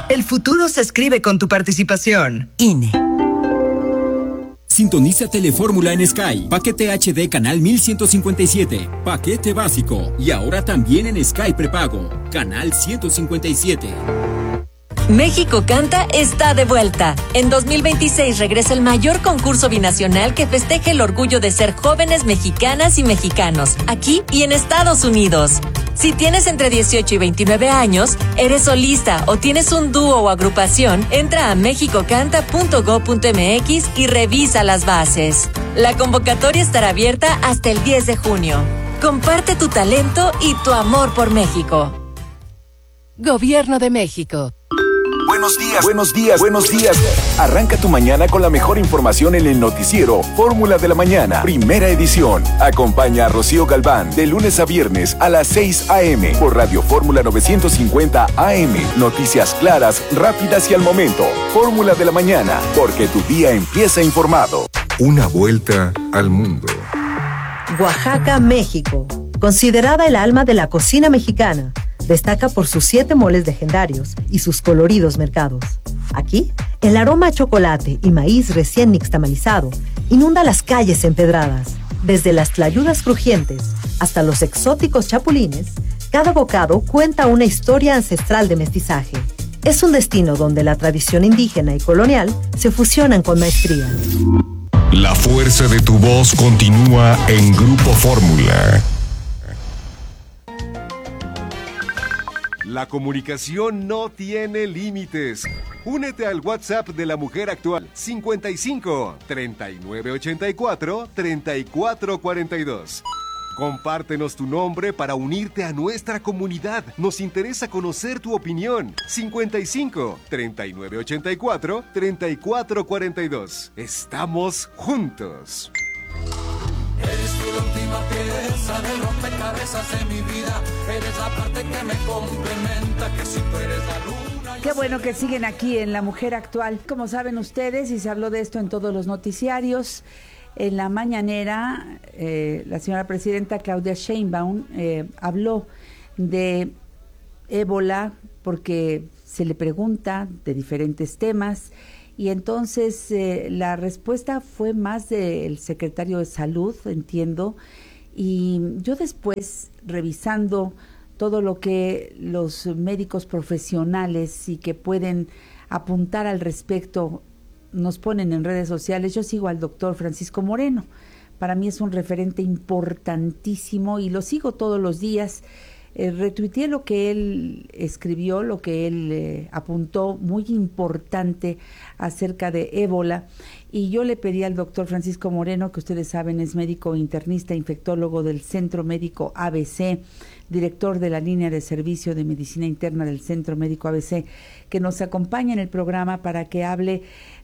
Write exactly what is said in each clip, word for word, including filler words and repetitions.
El futuro se escribe con tu participación. I N E. Sintoniza Telefórmula en Sky. Paquete H D Canal mil ciento cincuenta y siete. Paquete básico. Y ahora también en Sky Prepago. Canal ciento cincuenta y siete. México Canta está de vuelta. En dos mil veintiséis regresa el mayor concurso binacional que festeja el orgullo de ser jóvenes mexicanas y mexicanos, aquí y en Estados Unidos. Si tienes entre dieciocho y veintinueve años, eres solista o tienes un dúo o agrupación, entra a mexico canta punto gob punto eme equis y revisa las bases. La convocatoria estará abierta hasta el diez de junio. Comparte tu talento y tu amor por México. Gobierno de México. Buenos días, buenos días, buenos días. Arranca tu mañana con la mejor información en el noticiero Fórmula de la Mañana, primera edición. Acompaña a Rocío Galván de lunes a viernes a las seis a.m. por Radio Fórmula novecientos cincuenta A M. Noticias claras, rápidas y al momento. Fórmula de la Mañana, porque tu día empieza informado. Una vuelta al mundo. Oaxaca, México. Considerada el alma de la cocina mexicana, destaca por sus siete moles legendarios y sus coloridos mercados. Aquí, el aroma a chocolate y maíz recién nixtamalizado inunda las calles empedradas. Desde las tlayudas crujientes hasta los exóticos chapulines, cada bocado cuenta una historia ancestral de mestizaje. Es un destino donde la tradición indígena y colonial se fusionan con maestría. La fuerza de tu voz continúa en Grupo Fórmula. La comunicación no tiene límites. Únete al WhatsApp de la mujer actual cincuenta y cinco, treinta y nueve ochenta y cuatro, treinta y cuatro cuarenta y dos. Compártenos tu nombre para unirte a nuestra comunidad. Nos interesa conocer tu opinión. cincuenta y cinco, treinta y nueve ochenta y cuatro, treinta y cuatro cuarenta y dos. Estamos juntos. Eres tú la última pieza del rompecabezas de mi vida. Eres la parte que me complementa, que si tú eres la luna. Qué bueno que siguen aquí en La Mujer Actual. Como saben ustedes, y se habló de esto en todos los noticiarios, en la mañanera, eh, la señora presidenta Claudia Sheinbaum eh, habló de ébola porque se le pregunta de diferentes temas. Y entonces eh, la respuesta fue más del secretario de Salud, entiendo, y yo después, revisando todo lo que los médicos profesionales y que pueden apuntar al respecto nos ponen en redes sociales, yo sigo al doctor Francisco Moreno. Para mí es un referente importantísimo y lo sigo todos los días. Eh, retuiteé lo que él escribió, lo que él eh, apuntó, muy importante acerca de ébola, y yo le pedí al doctor Francisco Moreno, que ustedes saben es médico internista, infectólogo del Centro Médico A B C, director de la línea de servicio de medicina interna del Centro Médico A B C, que nos acompañe en el programa para que hable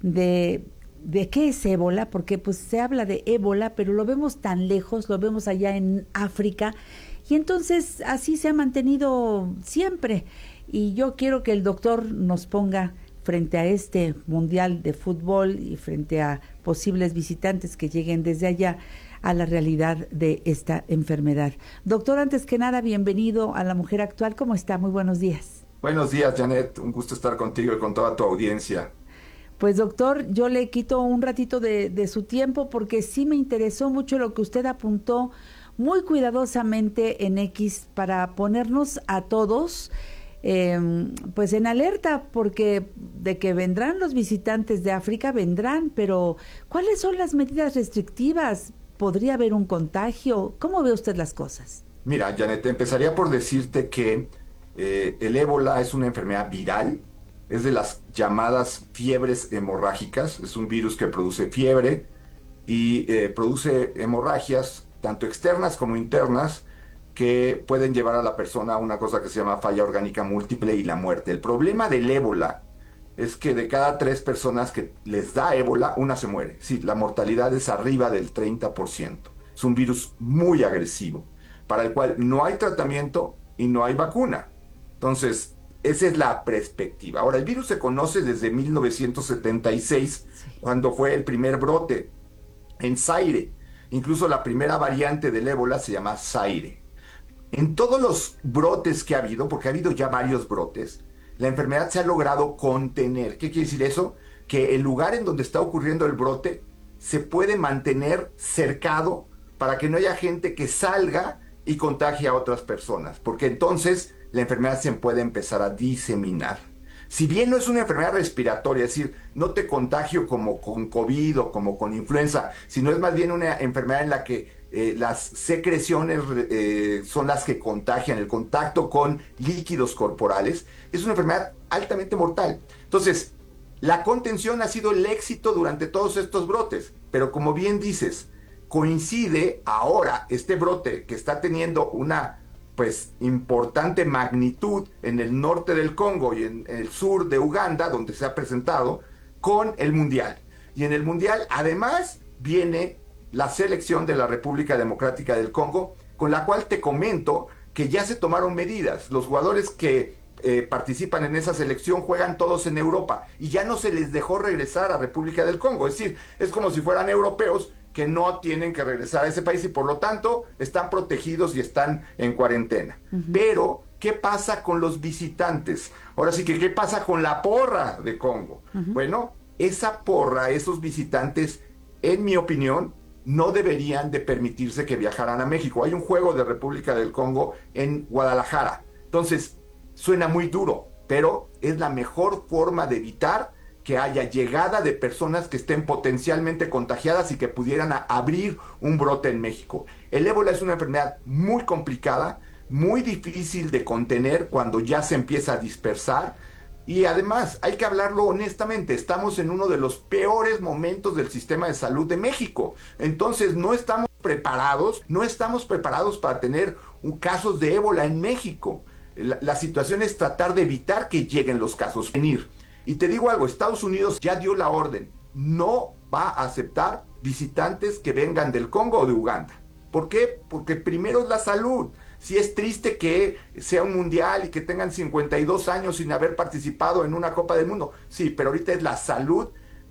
de de qué es ébola, porque pues se habla de ébola, pero lo vemos tan lejos, lo vemos allá en África. Y entonces así se ha mantenido siempre. Y yo quiero que el doctor nos ponga frente a este mundial de fútbol y frente a posibles visitantes que lleguen desde allá a la realidad de esta enfermedad. Doctor, antes que nada, bienvenido a La Mujer Actual. ¿Cómo está? Muy buenos días. Buenos días, Janet. Un gusto estar contigo y con toda tu audiencia. Pues doctor, yo le quito un ratito de, de su tiempo porque sí me interesó mucho lo que usted apuntó muy cuidadosamente en X para ponernos a todos eh, pues en alerta, porque de que vendrán los visitantes de África, vendrán, pero ¿cuáles son las medidas restrictivas? ¿Podría haber un contagio? ¿Cómo ve usted las cosas? Mira, Janet, empezaría por decirte que eh, el ébola es una enfermedad viral, es de las llamadas fiebres hemorrágicas, es un virus que produce fiebre y eh, produce hemorragias tanto externas como internas, que pueden llevar a la persona a una cosa que se llama falla orgánica múltiple y la muerte. El problema del ébola es que de cada tres personas que les da ébola, una se muere. Sí, la mortalidad es arriba del treinta por ciento. Es un virus muy agresivo, para el cual no hay tratamiento y no hay vacuna. Entonces, esa es la perspectiva. Ahora, el virus se conoce desde mil novecientos setenta y seis, cuando fue el primer brote en Zaire. Incluso la primera variante del ébola se llama Zaire. En todos los brotes que ha habido, porque ha habido ya varios brotes, la enfermedad se ha logrado contener. ¿Qué quiere decir eso? Que el lugar en donde está ocurriendo el brote se puede mantener cercado para que no haya gente que salga y contagie a otras personas, porque entonces la enfermedad se puede empezar a diseminar. Si bien no es una enfermedad respiratoria, es decir, no te contagio como con COVID o como con influenza, sino es más bien una enfermedad en la que eh, las secreciones eh, son las que contagian, el contacto con líquidos corporales, es una enfermedad altamente mortal. Entonces, la contención ha sido el éxito durante todos estos brotes, pero como bien dices, coincide ahora este brote que está teniendo una pues importante magnitud en el norte del Congo y en el sur de Uganda, donde se ha presentado, con el Mundial. Y en el Mundial, además, viene la selección de la República Democrática del Congo, con la cual te comento que ya se tomaron medidas. Los jugadores que eh, participan en esa selección juegan todos en Europa y ya no se les dejó regresar a República del Congo. Es decir, es como si fueran europeos que no tienen que regresar a ese país y por lo tanto están protegidos y están en cuarentena. Uh-huh. Pero, ¿qué pasa con los visitantes? Ahora sí que, ¿qué pasa con la porra de Congo? Uh-huh. Bueno, esa porra, esos visitantes, en mi opinión, no deberían de permitirse que viajaran a México. Hay un juego de República del Congo en Guadalajara. Entonces, suena muy duro, pero es la mejor forma de evitar que haya llegada de personas que estén potencialmente contagiadas y que pudieran a abrir un brote en México. El ébola es una enfermedad muy complicada, muy difícil de contener cuando ya se empieza a dispersar y además hay que hablarlo honestamente, estamos en uno de los peores momentos del sistema de salud de México. Entonces no estamos preparados, no estamos preparados para tener un, casos de ébola en México. La, la situación es tratar de evitar que lleguen los casos, venir. Y te digo algo, Estados Unidos ya dio la orden, no va a aceptar visitantes que vengan del Congo o de Uganda. ¿Por qué? Porque primero es la salud. Si es triste que sea un mundial y que tengan cincuenta y dos años sin haber participado en una Copa del Mundo, sí, pero ahorita es la salud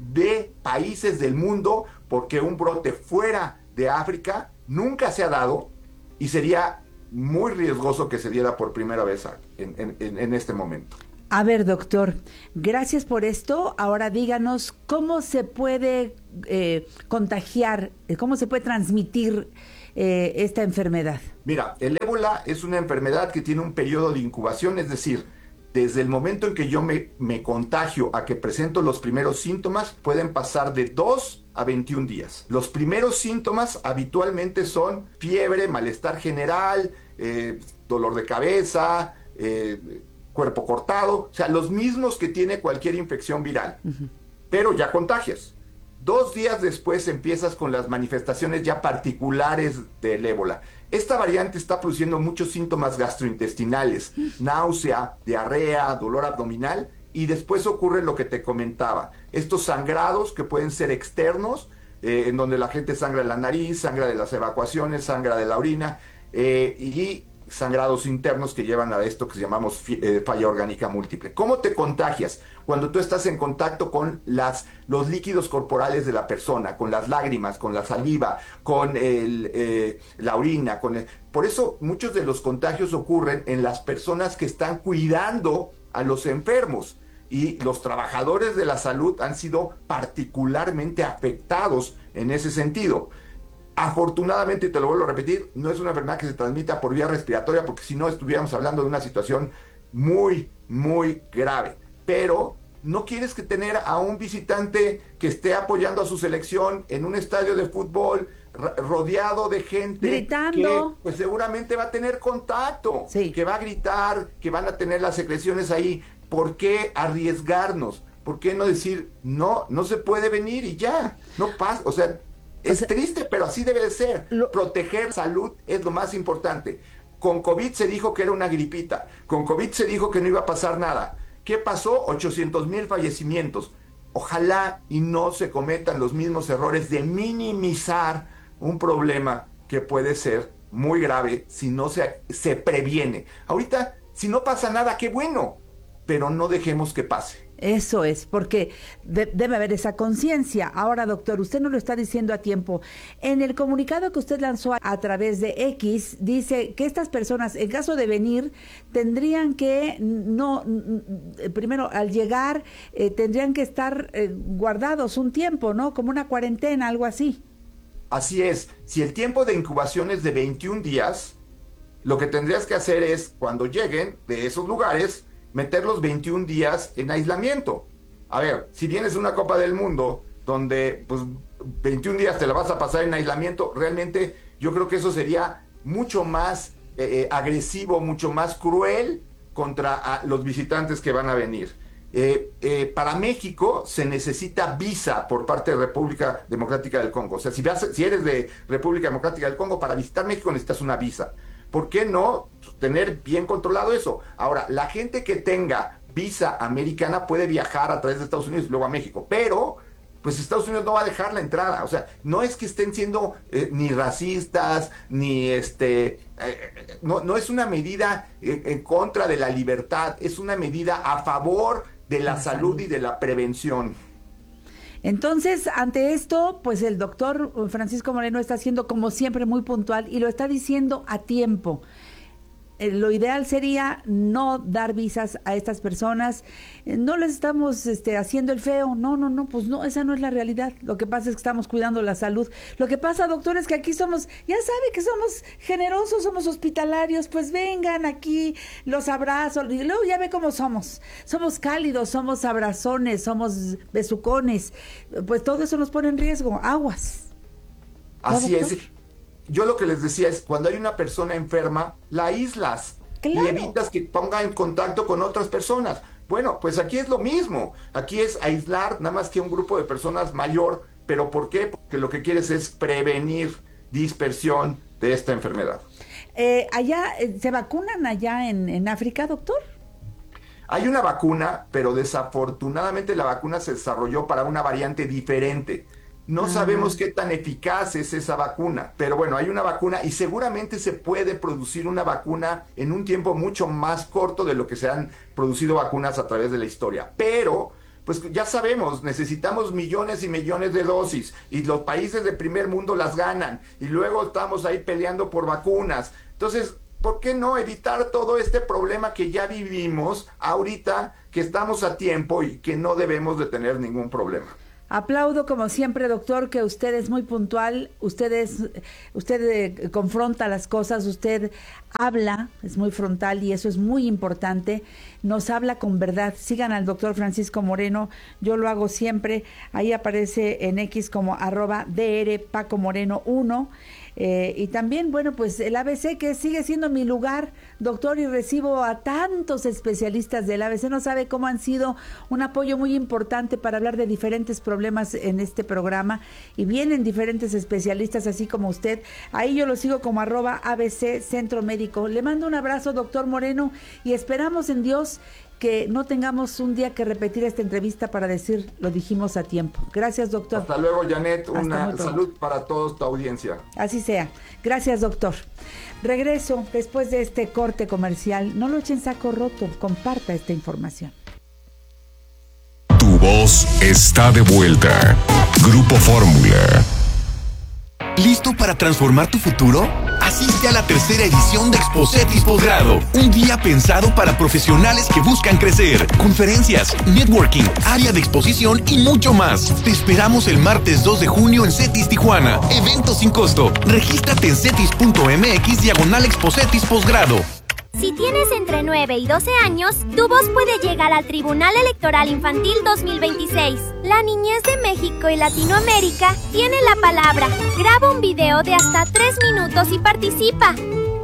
de países del mundo, porque un brote fuera de África nunca se ha dado y sería muy riesgoso que se diera por primera vez en, en, en este momento. A ver, doctor, gracias por esto. Ahora díganos cómo se puede eh, contagiar, cómo se puede transmitir eh, esta enfermedad. Mira, el ébola es una enfermedad que tiene un periodo de incubación, es decir, desde el momento en que yo me, me contagio a que presento los primeros síntomas, pueden pasar de dos a veintiún días. Los primeros síntomas habitualmente son fiebre, malestar general, eh, dolor de cabeza, eh, cuerpo cortado, o sea, los mismos que tiene cualquier infección viral, uh-huh. Pero ya contagias. Dos días después empiezas con las manifestaciones ya particulares del ébola. Esta variante está produciendo muchos síntomas gastrointestinales, uh-huh. náusea, diarrea, dolor abdominal, y después ocurre lo que te comentaba, estos sangrados que pueden ser externos, eh, en donde la gente sangra de la nariz, sangra de las evacuaciones, sangra de la orina, eh, y sangrados internos que llevan a esto que llamamos eh, falla orgánica múltiple. ¿Cómo te contagias? Cuando tú estás en contacto con las, los líquidos corporales de la persona, con las lágrimas, con la saliva, con el, eh, la orina. Con el... Por eso muchos de los contagios ocurren en las personas que están cuidando a los enfermos. Y los trabajadores de la salud han sido particularmente afectados en ese sentido. Afortunadamente, te lo vuelvo a repetir, no es una enfermedad que se transmita por vía respiratoria, porque si no estuviéramos hablando de una situación muy, muy grave. Pero no quieres que tener a un visitante que esté apoyando a su selección en un estadio de fútbol rodeado de gente gritando, que pues seguramente va a tener contacto, sí. que va a gritar, que van a tener las secreciones ahí. ¿Por qué arriesgarnos? ¿Por qué no decir, no, no se puede venir y ya? No pasa, o sea... Es o sea, triste, pero así debe de ser. Lo... Proteger salud es lo más importante. Con COVID se dijo que era una gripita. Con COVID se dijo que no iba a pasar nada. ¿Qué pasó? ochocientos mil fallecimientos. Ojalá y no se cometan los mismos errores de minimizar un problema que puede ser muy grave si no se, se previene. Ahorita, si no pasa nada, qué bueno, pero no dejemos que pase. Eso es, porque de, debe haber esa conciencia. Ahora, doctor, usted nos lo está diciendo a tiempo. En el comunicado que usted lanzó a, a través de X, dice que estas personas, en caso de venir, tendrían que, no, primero, al llegar, eh, tendrían que estar eh, guardados un tiempo, ¿no? Como una cuarentena, algo así. Así es. Si el tiempo de incubación es de veintiún días, lo que tendrías que hacer es, cuando lleguen de esos lugares, meterlos veintiún días en aislamiento. A ver, si vienes de una Copa del Mundo donde pues veintiún días te la vas a pasar en aislamiento, realmente yo creo que eso sería mucho más eh, agresivo, mucho más cruel contra a, los visitantes que van a venir. Eh, eh, para México se necesita visa por parte de República Democrática del Congo. O sea, si, vas, si eres de República Democrática del Congo, para visitar México necesitas una visa. ¿Por qué no tener bien controlado eso? Ahora, la gente que tenga visa americana puede viajar a través de Estados Unidos y luego a México, pero pues Estados Unidos no va a dejar la entrada. O sea, no es que estén siendo eh, ni racistas, ni este... Eh, no, no es una medida eh, en contra de la libertad, es una medida a favor de la salud y de la prevención. Entonces, ante esto, pues el doctor Francisco Moreno está siendo, como siempre, muy puntual y lo está diciendo a tiempo. Eh, lo ideal sería no dar visas a estas personas. Eh, no les estamos este, haciendo el feo. No, no, no, pues no, esa no es la realidad. Lo que pasa es que estamos cuidando la salud. Lo que pasa, doctor, es que aquí somos, ya sabe que somos generosos, somos hospitalarios, pues vengan aquí, los abrazos. Y luego ya ve cómo somos. Somos cálidos, somos abrazones, somos besucones. Pues todo eso nos pone en riesgo. Aguas. Así es. Yo lo que les decía es, cuando hay una persona enferma, la aíslas. Claro. Y evitas que ponga en contacto con otras personas. Bueno, pues aquí es lo mismo. Aquí es aislar nada más que un grupo de personas mayor. ¿Pero por qué? Porque lo que quieres es prevenir dispersión de esta enfermedad. Eh, allá, ¿se vacunan allá en, en África, doctor? Hay una vacuna, pero desafortunadamente la vacuna se desarrolló para una variante diferente. No sabemos qué tan eficaz es esa vacuna, pero bueno, hay una vacuna y seguramente se puede producir una vacuna en un tiempo mucho más corto de lo que se han producido vacunas a través de la historia. Pero, pues ya sabemos, necesitamos millones y millones de dosis y los países de primer mundo las ganan y luego estamos ahí peleando por vacunas. Entonces, ¿por qué no evitar todo este problema que ya vivimos ahorita, que estamos a tiempo y que no debemos de tener ningún problema? Aplaudo como siempre, doctor, que usted es muy puntual, usted, es, usted eh, confronta las cosas, usted habla, es muy frontal y eso es muy importante, nos habla con verdad. Sigan al doctor Francisco Moreno, yo lo hago siempre, ahí aparece en X como arroba dr Paco Moreno uno. Eh, y también, bueno, pues el A B C, que sigue siendo mi lugar, doctor, y recibo a tantos especialistas del A B C, no sabe cómo han sido un apoyo muy importante para hablar de diferentes problemas en este programa, y vienen diferentes especialistas así como usted. Ahí yo lo sigo como arroba A B C Centro Médico. Le mando un abrazo, doctor Moreno, y esperamos en Dios que no tengamos un día que repetir esta entrevista para decir, lo dijimos a tiempo. Gracias, doctor. Hasta luego, Janet. Una salud para toda tu audiencia. Así sea. Gracias, doctor. Regreso después de este corte comercial. No lo echen saco roto. Comparta esta información. Tu voz está de vuelta. Grupo Fórmula. ¿Listo para transformar tu futuro? Asiste a la tercera edición de Expocetis Posgrado, un día pensado para profesionales que buscan crecer, conferencias, networking, área de exposición y mucho más. Te esperamos el martes dos de junio en CETIS Tijuana, evento sin costo. Regístrate en cetis.mx diagonal Expocetis Posgrado. Si tienes entre nueve y doce años, tu voz puede llegar al Tribunal Electoral Infantil dos mil veintiséis. La niñez de México y Latinoamérica tiene la palabra. Graba un video de hasta tres minutos y participa.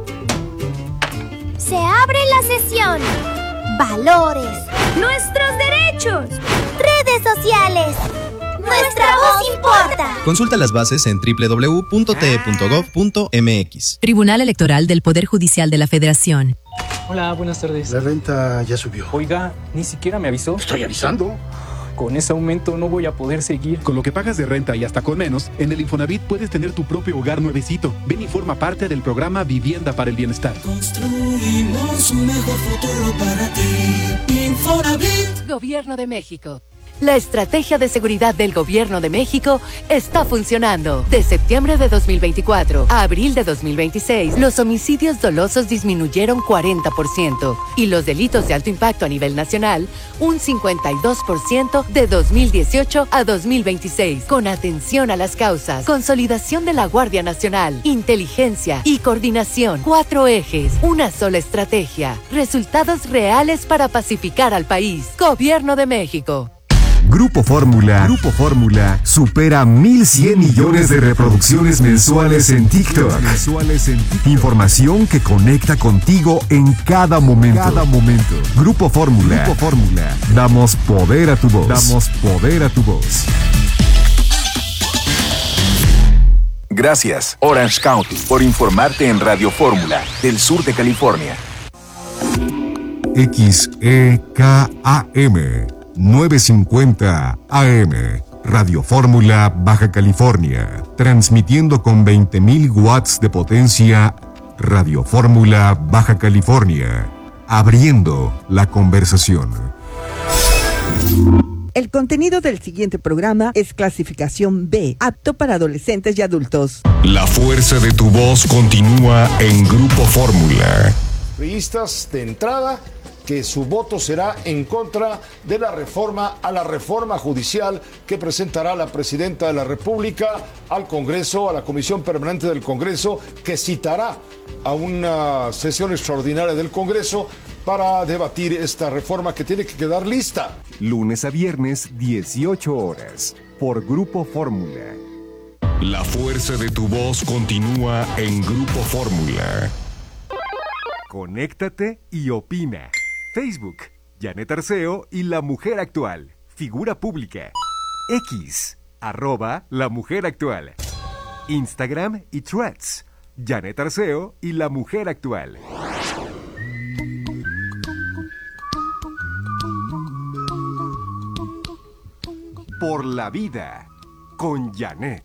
Se abre la sesión. Valores. Nuestros derechos. Redes sociales. Nuestra voz importa. Consulta las bases en doble u doble u doble u punto t e punto gov punto m x. Tribunal Electoral del Poder Judicial de la Federación. Hola, buenas tardes. La renta ya subió. Oiga, ni siquiera me avisó. Estoy avisando. con ese aumento no voy a poder seguir. Con lo que pagas de renta y hasta con menos, en el Infonavit puedes tener tu propio hogar nuevecito. Ven y forma parte del programa Vivienda para el Bienestar. Construimos un mejor futuro para ti. Infonavit. Gobierno de México. La estrategia de seguridad del Gobierno de México está funcionando. De septiembre de dos mil veinticuatro a abril de dos mil veintiséis, los homicidios dolosos disminuyeron cuarenta por ciento y los delitos de alto impacto a nivel nacional un cincuenta y dos por ciento de dos mil dieciocho a dos mil veintiséis. Con atención a las causas, consolidación de la Guardia Nacional, inteligencia y coordinación. Cuatro ejes, una sola estrategia. Resultados reales para pacificar al país. Gobierno de México. Grupo Fórmula, Grupo Fórmula supera mil cien millones de reproducciones mensuales en TikTok. Mensuales en TikTok. Información que conecta contigo en cada momento. Cada momento. Grupo Fórmula, Grupo Fórmula. Damos poder a tu voz. Damos poder a tu voz. Gracias, Orange County, por informarte en Radio Fórmula, del sur de California. X E K A M novecientos cincuenta A M, Radio Fórmula, Baja California, transmitiendo con veinte mil watts de potencia. Radio Fórmula, Baja California, abriendo la conversación. El contenido del siguiente programa es clasificación B, apto para adolescentes y adultos. La fuerza de tu voz continúa en Grupo Fórmula. Priistas de entrada que su voto será en contra de la reforma a la reforma judicial que presentará la presidenta de la República al Congreso, a la Comisión Permanente del Congreso, que citará a una sesión extraordinaria del Congreso para debatir esta reforma que tiene que quedar lista. Lunes a viernes, dieciocho horas, por Grupo Fórmula. La fuerza de tu voz continúa en Grupo Fórmula. Conéctate y opina. Facebook, Janet Arceo y La Mujer Actual, figura pública. X, arroba La Mujer Actual. Instagram y Threads, Janet Arceo y La Mujer Actual. Por la vida, con Janet.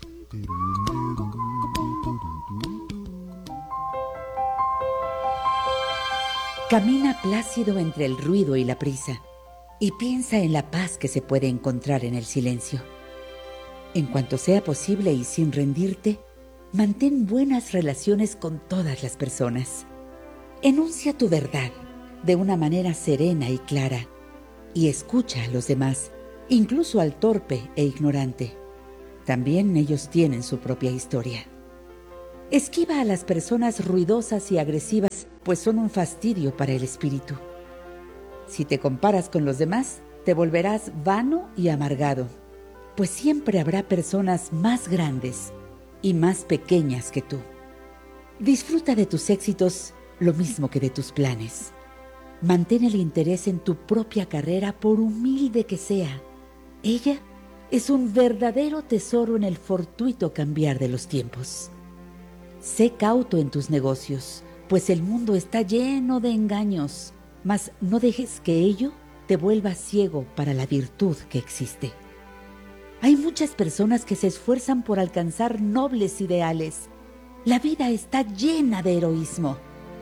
Camina plácido entre el ruido y la prisa y piensa en la paz que se puede encontrar en el silencio. En cuanto sea posible y sin rendirte, mantén buenas relaciones con todas las personas. Enuncia tu verdad de una manera serena y clara y escucha a los demás, incluso al torpe e ignorante. También ellos tienen su propia historia. Esquiva a las personas ruidosas y agresivas, pues son un fastidio para el espíritu. Si te comparas con los demás, te volverás vano y amargado, pues siempre habrá personas más grandes y más pequeñas que tú. Disfruta de tus éxitos lo mismo que de tus planes. Mantén el interés en tu propia carrera, por humilde que sea. Ella es un verdadero tesoro en el fortuito cambiar de los tiempos. Sé cauto en tus negocios, pues el mundo está lleno de engaños, mas no dejes que ello te vuelva ciego para la virtud que existe. Hay muchas personas que se esfuerzan por alcanzar nobles ideales. La vida está llena de heroísmo.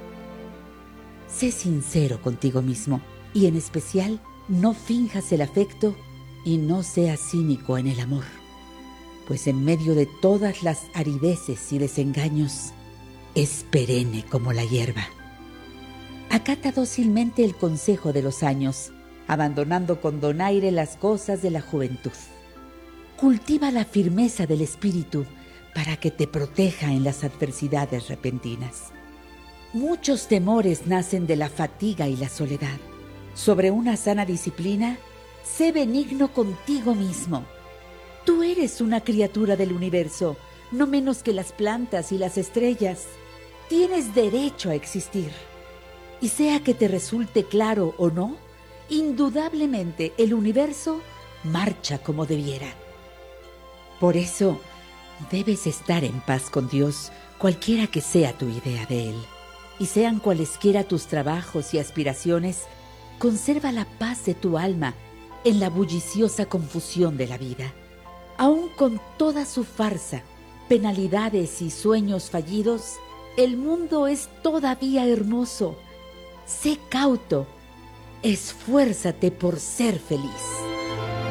Sé sincero contigo mismo y en especial no finjas el afecto y no seas cínico en el amor, pues en medio de todas las arideces y desengaños es perenne como la hierba. Acata dócilmente el consejo de los años, abandonando con donaire las cosas de la juventud. Cultiva la firmeza del espíritu para que te proteja en las adversidades repentinas. Muchos temores nacen de la fatiga y la soledad. Sobre una sana disciplina, sé benigno contigo mismo. Tú eres una criatura del universo, no menos que las plantas y las estrellas. Tienes derecho a existir. Y sea que te resulte claro o no, indudablemente el universo marcha como debiera. Por eso, debes estar en paz con Dios, cualquiera que sea tu idea de Él. Y sean cualesquiera tus trabajos y aspiraciones, conserva la paz de tu alma en la bulliciosa confusión de la vida. Aún con toda su farsa, penalidades y sueños fallidos, el mundo es todavía hermoso. Sé cauto, esfuérzate por ser feliz.